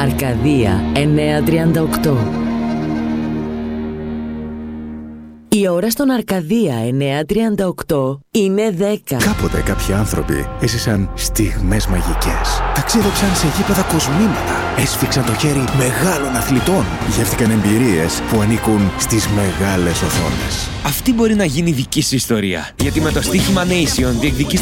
Αρκαδία 938. Η ώρα στον Αρκαδία 938 είναι 10. Κάποτε κάποιοι άνθρωποι έζησαν στιγμές μαγικές. Ταξίδεψαν σε γήπεδα κοσμήματα. Έσφιξαν το χέρι μεγάλων αθλητών. Γεύτηκαν εμπειρίες που ανήκουν στις μεγάλες οθόνες. Αυτή μπορεί να γίνει δική σου ιστορία. Γιατί με το στοίχημα Nation διεκδικείς